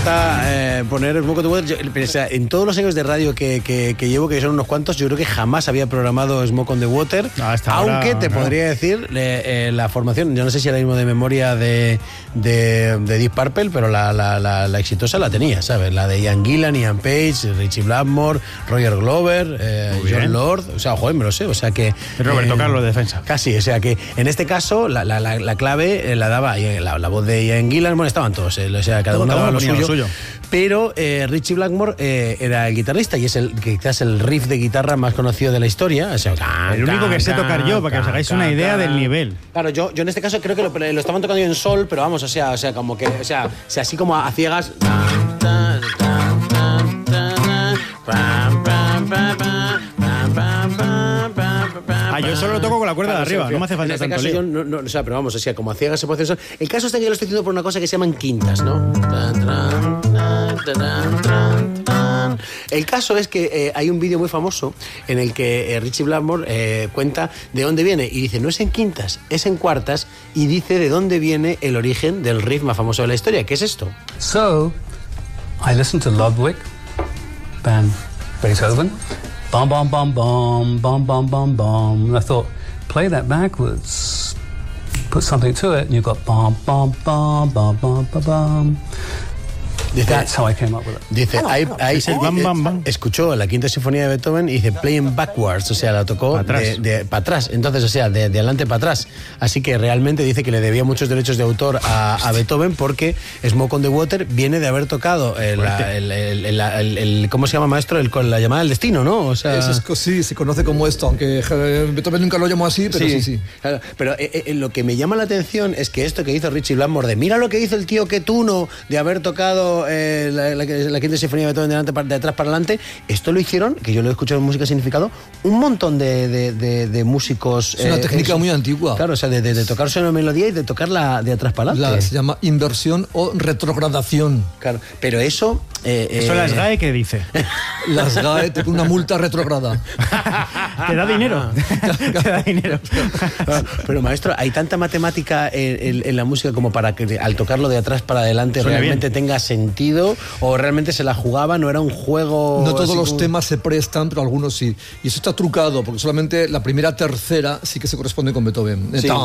encanta poner Smoke on the Water. O sea, en todos los años de radio que llevo, que son unos cuantos, yo creo que jamás había programado Smoke on the Water. Aunque te podría decir la formación, yo no sé si ahora mismo de memoria de Deep Purple, pero la exitosa la tenía, ¿sabes? La de Ian Gillan, Ian Page, Richie Blackmore, Roger Glover, John Lord. O sea, joder, me lo sé. O sea que. Roberto Carlos de defensa. Casi, o sea que en este caso la clave la daba la voz de Ian Gillan. Bueno, estaban todos, o sea, cada uno daba lo suyo. Pero Richie Blackmore era el guitarrista y es quizás el riff de guitarra más conocido de la historia. O sea, el único que sé tocar yo, para que os hagáis una idea del nivel. Claro, yo en este caso creo que lo estaban tocando yo en sol, pero vamos, o sea, como que, o sea, así como a ciegas. Yo solo lo toco con la cuerda de arriba, no me hace falta tanto lío. O sea, pero vamos, o sea, como a ciegas se puede hacer eso. El caso está que yo lo estoy haciendo por una cosa que se llaman quintas, ¿no? El caso es que hay un vídeo muy famoso en el que Richie Blackmore cuenta de dónde viene y dice, no es en quintas, es en cuartas, y dice de dónde viene el origen del riff más famoso de la historia. ¿Qué es esto? So, I listened to Ludwig van Beethoven. Bum, bum, bum, bum, bum, bum, bum, bum. And I thought, play that backwards. Put something to it, and you've got bum, bum, bum, bum, bum, bum, bum. That's how I came up with it. Dice, escuchó la quinta sinfonía de Beethoven y dice playing backwards, o sea, la tocó para atrás, entonces, o sea, de adelante para atrás. Así que realmente dice que le debía muchos derechos de autor a Beethoven, porque Smoke on the Water viene de haber tocado el ¿cómo se llama, maestro? La llamada del destino, ¿no? O sea, sí, se conoce como esto, aunque Beethoven nunca lo llamó así, pero sí. Claro, pero lo que me llama la atención es que esto que hizo Richie Blackmore de mira lo que hizo el tío Ketuno de haber tocado la quinta sinfonía de Beethoven de atrás para adelante, esto lo hicieron, que yo lo he escuchado en Música Significado, un montón de músicos. Es una técnica muy antigua. Claro, o sea, de tocarse una melodía y de tocarla de atrás para adelante. Se llama inversión o retrogradación. Claro, pero eso... ¿Eso la SGAE qué dice? La SGAE te pone una multa retrograda. Te da dinero. Te da dinero. Pero maestro, hay tanta matemática en la música como para que al tocarlo de atrás para adelante realmente tenga sentido, o realmente se la jugaba, no era un juego. No todos los temas se prestan, pero algunos sí. Y eso está trucado, porque solamente la primera tercera sí que se corresponde con Beethoven. Sí.